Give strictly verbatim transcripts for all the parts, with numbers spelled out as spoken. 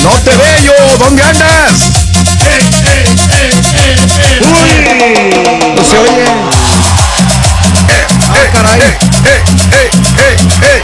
No te veo, ¿dónde andas? ¡Ey, ey, ey, ey, ey! ¡Uy! No se oye. ¡Eh, ah, eh, caray! ¡Eh, eh, eh, eh,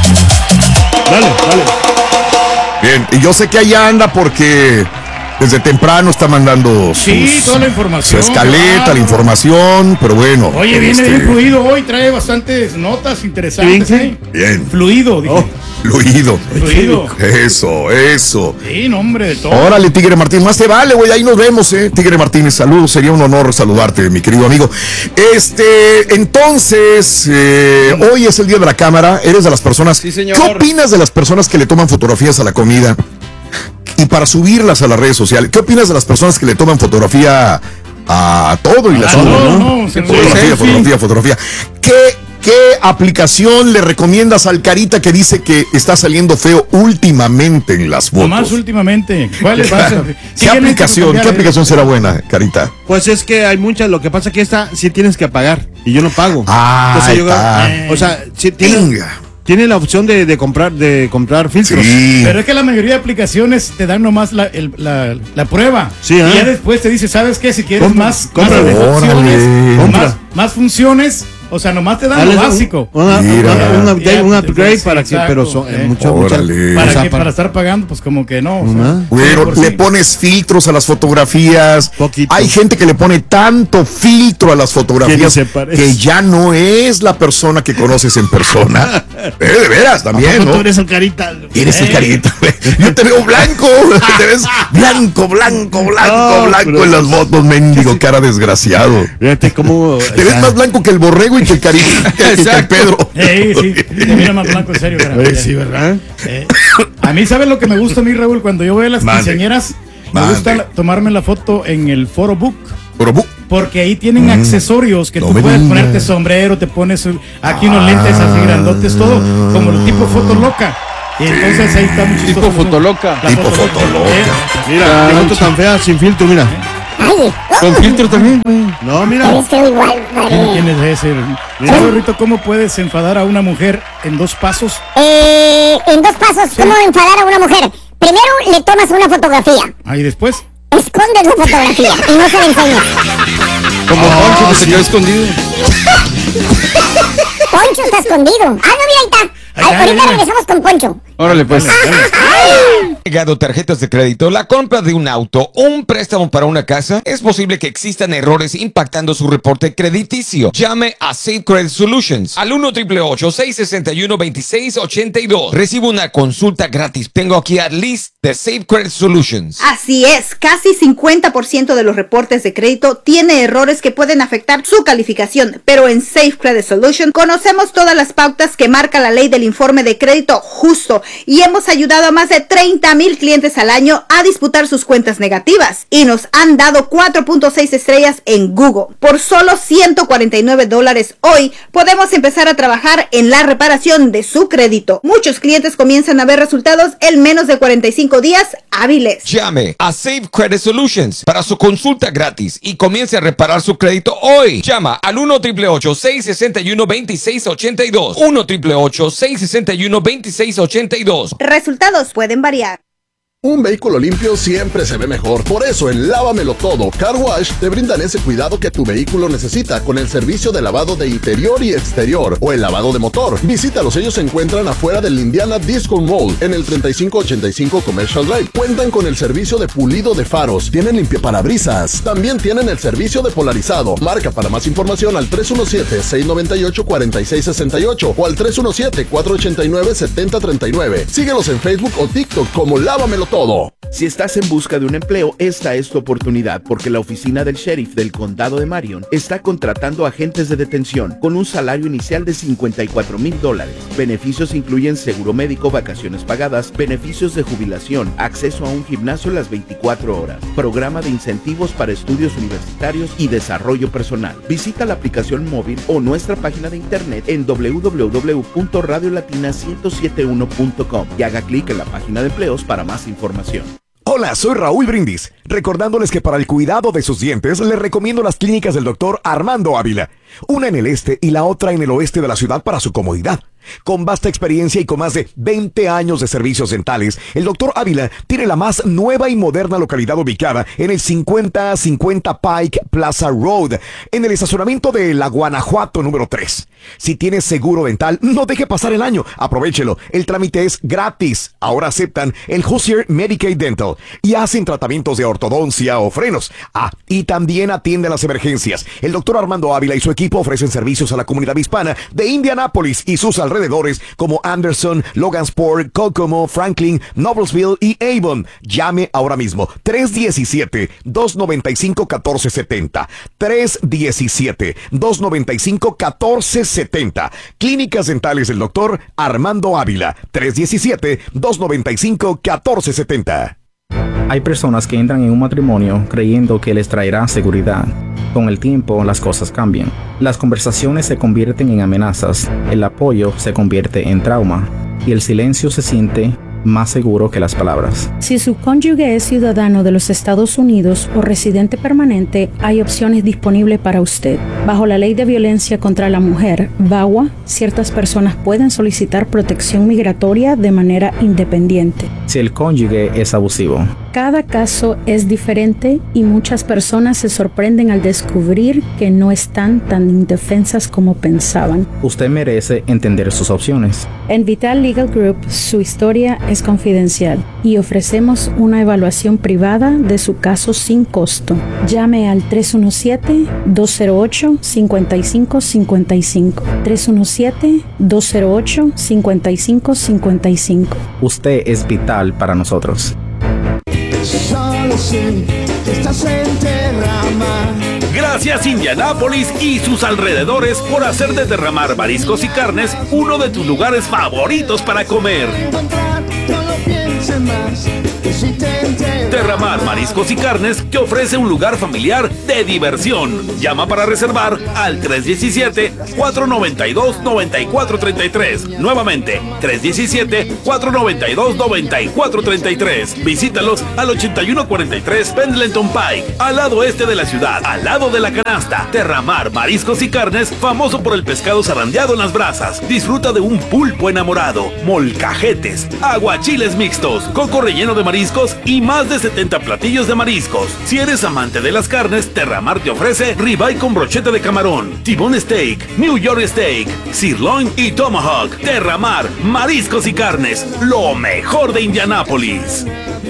eh! Dale, dale. Bien, y yo sé que allá anda porque desde temprano está mandando sus, sí, toda la información. Su escaleta, claro. la información, pero bueno. Oye, viene este... bien fluido hoy, trae bastantes notas interesantes. Bien, ¿eh? Bien. Fluido, dije. Oh, fluido. Fluido. Eso, eso. Sí, nombre de todo. Órale, Tigre Martín, más te vale, güey, ahí nos vemos, eh. Tigre Martínez, saludos, sería un honor saludarte, mi querido amigo. Este, entonces, eh, hoy es el día de la cámara, eres de las personas. Sí, señor. ¿Qué opinas de las personas que le toman fotografías a la comida y para subirlas a las redes sociales? ¿Qué opinas de las personas que le toman fotografía a todo y la Ah, suben, no, no? no, se Fotografía, puede. fotografía, fotografía. ¿Qué, qué aplicación le recomiendas al Carita que dice que está saliendo feo últimamente en las fotos? Nomás últimamente. ¿Cuál es? ¿Qué aplicación, qué aplicación será buena, Carita? Pues es que hay muchas, lo que pasa que esta sí tienes que pagar y yo no pago. Ah, Entonces, yo, está. eh, o sea, sí tiene, tiene la opción de, de comprar de comprar filtros. Sí. Pero es que la mayoría de aplicaciones te dan nomás la, el, la, la prueba. Sí, ¿eh? Y ya después te dice, ¿sabes qué? Si quieres Compra, más, más cómprale. opciones, Compra. más, más funciones, o sea, nomás te dan Dale lo un- básico. Una, Mira. una- un upgrade, Ya, un ya, upgrade sí, para que, exacto, pero son eh. mucho, Órale. mucha- ¿Para o sea, qué? Para estar pagando, pues como que no. O sea, Ajá. Bueno, por le sí. pones filtros a las fotografías. Poquito. Hay gente que le pone tanto filtro a las Que fotografías ni se parece. que ya no es la persona que conoces en persona. eh, de veras, también, ¿no? Tú eres el Carita. Eres el Eh. Carita, güey. Yo te veo blanco. Te ves blanco, blanco, blanco, No, blanco pero- en las fotos, mendigo, cara desgraciado. Fíjate cómo. Te ves más blanco que el borrego y que el Carita, que, que el Pedro. Eh, sí, te mira más blanco, en serio, caramba. Eh, sí, ¿verdad? Eh, a mí, ¿sabes lo que me gusta a mí, Raúl? Cuando yo veo a las Mande. quinceañeras, me Mande. gusta la- tomarme la foto en el Photobook. Pero, bu- Porque ahí tienen Mm. accesorios que No tú me puedes digas. ponerte sombrero, te pones uh, aquí unos lentes así grandotes, todo, como el tipo foto loca. Y entonces ahí está muy chistoso. Tipo fotoloca. La Tipo foto loca. fotoloca. Eh, Mira, qué foto tan fea, sin filtro, mira. Ay, Con filtro también, güey. No, te mira. viste igual, ¿Quién, padre. quién es ese? ¿Sabes, Rito, cómo puedes enfadar a una mujer en dos pasos? Eh, en dos pasos, ¿cómo enfadar a una mujer? Primero le tomas una fotografía, Ahí después. escondes la fotografía y no se la enseñas. Como Poncho que se quedó escondido. Poncho está escondido. Ah, no, mira, ahí está. Ay, Ahí está, ahorita mira. regresamos con Poncho. Órale, pues. Llegado tarjetas de crédito, la compra de un auto, un préstamo para una casa, es posible que existan errores impactando su reporte crediticio. Llame a Safe Credit Solutions al uno triple ocho, seis seis uno, dos seis ocho dos. Recibe una consulta gratis. Tengo aquí a Liz de Safe Credit Solutions. Así es, casi cincuenta por ciento de los reportes de crédito tiene errores que pueden afectar su calificación, pero en Safe Credit Solution conocemos todas las pautas que marca la ley del informe de crédito justo y hemos ayudado a más de treinta mil clientes al año a disputar sus cuentas negativas y nos han dado cuatro punto seis estrellas en Google. Por solo ciento cuarenta y nueve dólares hoy podemos empezar a trabajar en la reparación de su crédito. Muchos clientes comienzan a ver resultados en menos de cuarenta y cinco días hábiles. Llame a Safe Credit Solutions para su consulta gratis y comience a reparar su crédito hoy. Llama al uno triple ocho, seis seis uno, dos seis ocho dos. uno triple ocho, seis seis uno, dos seis ocho dos. Resultados pueden variar. Un vehículo limpio siempre se ve mejor. Por eso en Lávamelo Todo Car Wash te brindan ese cuidado que tu vehículo necesita con el servicio de lavado de interior y exterior o el lavado de motor. Visítalos, ellos se encuentran afuera del Indiana Disco Mall en el treinta y cinco ochenta y cinco Commercial Drive. Cuentan con el servicio de pulido de faros, tienen limpiaparabrisas, también tienen el servicio de polarizado. Marca para más información al tres uno siete, seis nueve ocho, cuatro seis seis ocho o al tres uno siete, cuatro ocho nueve, siete cero tres nueve. Síguelos en Facebook o TikTok como Lávamelo Todo. Si estás en busca de un empleo, esta es tu oportunidad porque la oficina del sheriff del condado de Marion está contratando agentes de detención con un salario inicial de cincuenta y cuatro mil dólares. Beneficios incluyen seguro médico, vacaciones pagadas, beneficios de jubilación, acceso a un gimnasio las veinticuatro horas, programa de incentivos para estudios universitarios y desarrollo personal. Visita la aplicación móvil o nuestra página de internet en doble u doble u doble u punto radio latina ciento setenta y uno punto com y haga clic en la página de empleos para más información. Hola, soy Raúl Brindis, recordándoles que para el cuidado de sus dientes les recomiendo las clínicas del doctor Armando Ávila, una en el este y la otra en el oeste de la ciudad para su comodidad. Con vasta experiencia y con más de veinte años de servicios dentales, el doctor Ávila tiene la más nueva y moderna localidad ubicada en el cincuenta cincuenta Pike Plaza Road, en el estacionamiento de la Guanajuato número tres. Si tienes seguro dental, no deje pasar el año. Aprovechelo. El trámite es gratis. Ahora aceptan el Hoosier Medicaid Dental y hacen tratamientos de ortodoncia o frenos. Ah, y también atienden las emergencias. El doctor Armando Ávila y su equipo ofrecen servicios a la comunidad hispana de Indianápolis y sus alrededores como Anderson, Logansport, Kokomo, Franklin, Noblesville y Avon. Llame ahora mismo. tres diecisiete, dos noventa y cinco, catorce setenta. tres diecisiete, dos noventa y cinco, catorce setenta. Clínicas dentales del doctor Armando Ávila. tres diecisiete, dos noventa y cinco, catorce setenta. Hay personas que entran en un matrimonio creyendo que les traerá seguridad. Con el tiempo, las cosas cambian. Las conversaciones se convierten en amenazas, el apoyo se convierte en trauma y el silencio se siente más seguro que las palabras. Si su cónyuge es ciudadano de los Estados Unidos o residente permanente, hay opciones disponibles para usted. Bajo la Ley de Violencia contra la Mujer, V A W A, ciertas personas pueden solicitar protección migratoria de manera independiente. Si el cónyuge es abusivo. Cada caso es diferente y muchas personas se sorprenden al descubrir que no están tan indefensas como pensaban. Usted merece entender sus opciones. En Vital Legal Group, su historia es confidencial y ofrecemos una evaluación privada de su caso sin costo. Llame al tres uno siete, dos cero ocho, cinco cinco cinco cinco. tres uno siete, dos cero ocho, cinco cinco cinco cinco. Usted es vital para nosotros. Solo sé que estás en Derramar. Gracias Indianápolis y sus alrededores por hacer de Derramar Mariscos y Carnes uno de tus lugares favoritos para comer. Derramar Mariscos y Carnes que ofrece un lugar familiar de diversión. Llama para reservar al tres diecisiete, cuatro noventa y dos, noventa y cuatro treinta y tres. Nuevamente, tres diecisiete, cuatro noventa y dos, noventa y cuatro treinta y tres. Visítalos al ochenta y uno cuarenta y tres Pendleton Pike, al lado este de la ciudad, al lado de la canasta. Derramar Mariscos y Carnes, famoso por el pescado zarandeado en las brasas. Disfruta de un pulpo enamorado, molcajetes, aguachiles mixtos, coco relleno de mariscos y más de setenta platillos de mariscos. Si eres amante de las carnes, Derramar te ofrece ribeye con brocheta de camarón, T-bone steak, New York steak, sirloin y tomahawk. Derramar Mariscos y Carnes, lo mejor de Indianápolis.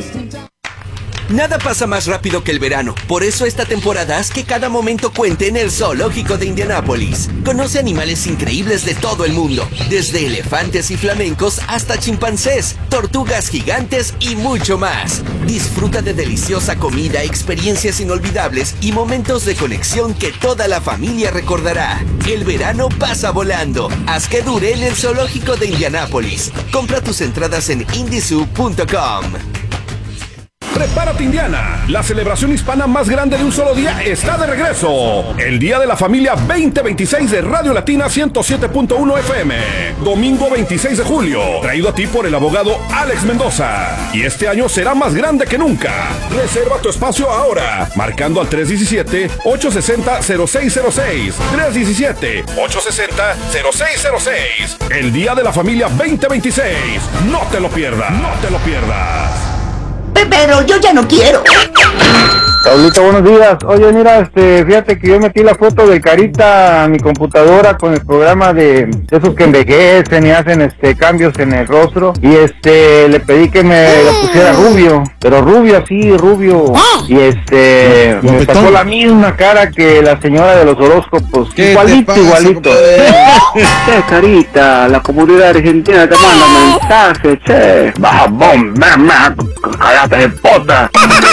Nada pasa más rápido que el verano, por eso esta temporada haz que cada momento cuente en el Zoológico de Indianápolis. Conoce animales increíbles de todo el mundo, desde elefantes y flamencos hasta chimpancés, tortugas gigantes y mucho más. Disfruta de deliciosa comida, experiencias inolvidables y momentos de conexión que toda la familia recordará. El verano pasa volando, haz que dure en el Zoológico de Indianápolis. Compra tus entradas en indizoo punto com. Prepárate Indiana, la celebración hispana más grande de un solo día está de regreso. El Día de la Familia veinte veintiséis de Radio Latina ciento siete punto uno F M. Domingo veintiséis de julio, traído a ti por el abogado Alex Mendoza. Y este año será más grande que nunca. Reserva tu espacio ahora, marcando al tres diecisiete, ocho sesenta, cero seis cero seis. tres diecisiete, ocho sesenta, cero seis cero seis. El Día de la Familia veinte veintiséis. No te lo pierdas, no te lo pierdas. Pero yo ya no quiero. Paulito, buenos días. Oye, mira, este, fíjate que yo metí la foto de Carita a mi computadora con el programa de, de esos que envejecen y hacen este cambios en el rostro. Y este, le pedí que me lo pusiera rubio, pero rubio así, rubio. Y este, me sacó la misma cara que la señora de los horóscopos. Igualito, pasa, igualito. Che, Carita, la comunidad argentina te manda mensajes, che. Bajabón, cállate de pota.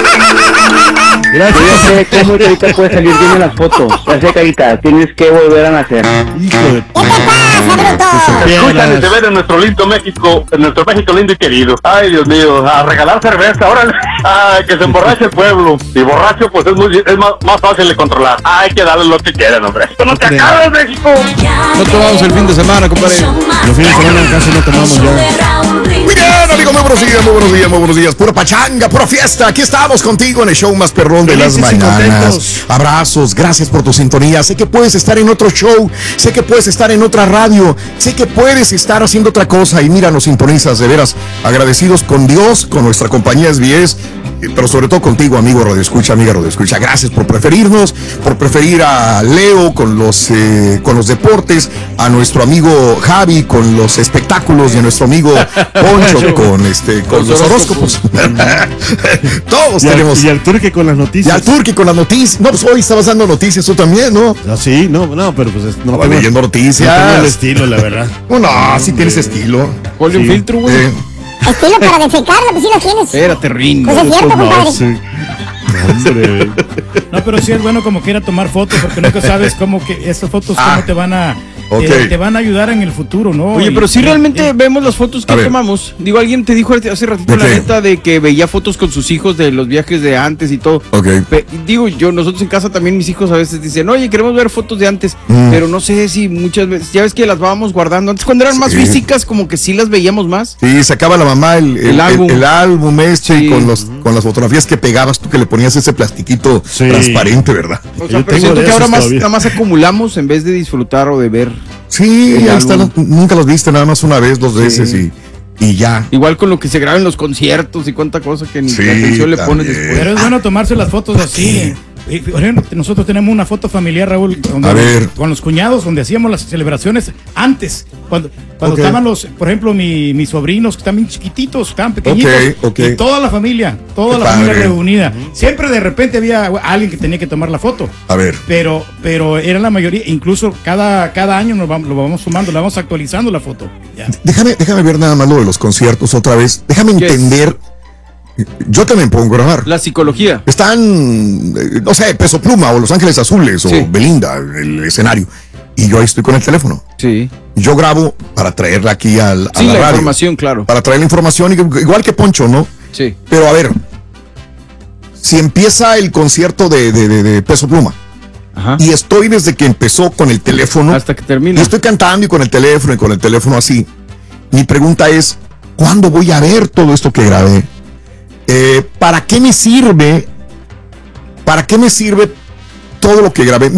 Gracias. Yo sé cómo ahorita puede salir bien en las fotos. Ya sé, Carita, tienes que volver a nacer. Hijo de... ¿Qué te pasa, bruto? Escuchan y se ven en nuestro lindo México, en nuestro México lindo y querido. Ay, Dios mío, a regalar cerveza, órale. Ay, que se emborrache el pueblo. Y borracho, pues es muy, es más, más fácil de controlar. Hay que darle lo que quieran, hombre. ¡Esto no te acabes, México! No tomamos el fin de semana, compadre. Los fines de semana casi no tomamos ya. Muy bien, amigos, muy buenos días, muy buenos días, muy buenos días. Pura pachanga, pura fiesta. Aquí estamos contigo en el show más perro perrón de las Felices y mañanas. contentos. Abrazos, gracias por tu sintonía. Sé que puedes estar en otro show, sé que puedes estar en otra radio, sé que puedes estar haciendo otra cosa y mira, nos sintonizas, de veras, agradecidos con Dios, con nuestra compañía S B S, pero sobre todo contigo, amigo Radio Escucha, amiga Radio Escucha. Gracias por preferirnos, por preferir a Leo con los, eh, con los deportes, a nuestro amigo Javi con los espectáculos y a nuestro amigo Poncho con, este, con los horóscopos. Todos y al, tenemos. Y al Turque con las noticias. Y al Turque con las noticias. No, pues hoy estabas dando noticias tú también, ¿no? No, sí, no, no, pero pues no Estaba leyendo noticias. No tengo el estilo, la verdad. No, no, sí tienes estilo. Ponle un Sí. filtro, güey. Eh, Estilo para defecarla, pues sí lo tienes. Espérate, Rin. Pues es cierto, no, compadre. sí. Hombre, No, pero sí es bueno como quiera tomar fotos porque nunca sabes cómo que estas fotos Ah, cómo te van a ok. eh, te van a ayudar en el futuro, ¿no? Oye, Y- pero si y- realmente y- vemos las fotos que A ver. tomamos. Digo, alguien te dijo hace ratito ¿De la qué? neta de que veía fotos con sus hijos de los viajes de antes y todo. ok. Pe- digo, yo, nosotros en casa también, mis hijos a veces dicen, oye, queremos ver fotos de antes, Mm. pero no sé si muchas veces, ya ves que las vamos guardando. Antes cuando eran más Sí. físicas, como que sí las veíamos más. Sí, sacaba la mamá el, el, El álbum. el- el álbum este Sí. y con, los, con las fotografías que pegabas tú que le ponías ese plastiquito Sí. transparente, ¿verdad? O sea, Yo pero tengo siento de que ahora esos más, todavía. nada más acumulamos en vez de disfrutar o de ver. Sí, El ahí está, álbum. no- nunca los viste nada más una vez, dos veces y, y ya. Igual con lo que se graba en los conciertos y cuánta cosa que ni Sí, la atención le pones también. después. Pero es bueno tomarse las fotos así. Y, por ejemplo, nosotros tenemos una foto familiar, Raúl, donde- A ver. con los cuñados, donde hacíamos las celebraciones antes, cuando, cuando Ok. estaban los, por ejemplo, mi- mis sobrinos que están bien chiquititos, tan pequeñitos, Ok, ok. y toda la familia, toda Qué la familia padre. reunida. Siempre de repente había alguien que tenía que tomar la foto, A ver. pero, pero era la mayoría, incluso cada, cada año nos vamos, lo vamos sumando, lo vamos actualizando la foto. Ya. Déjame, déjame ver nada más lo de los conciertos otra vez. Déjame ¿Qué es? entender. Yo también puedo grabar. La psicología. Están, eh, no sé, Peso Pluma o Los Ángeles Azules Sí. o Belinda, el escenario. Y yo ahí estoy con el teléfono. Sí. Yo grabo para traerla aquí al, a Sí, la, la, radio. información, claro. Para traer la información, ig- igual que Poncho, ¿no? Sí. Pero a ver, si empieza el concierto de, de- de- de Peso Pluma Ajá. y estoy desde que empezó con el teléfono, Hasta que y termina. estoy cantando y con el teléfono y con el teléfono así, mi pregunta es, ¿cuándo voy a ver todo esto que grabé? Eh, ¿Para qué me sirve? ¿Para qué me sirve todo lo que grabé?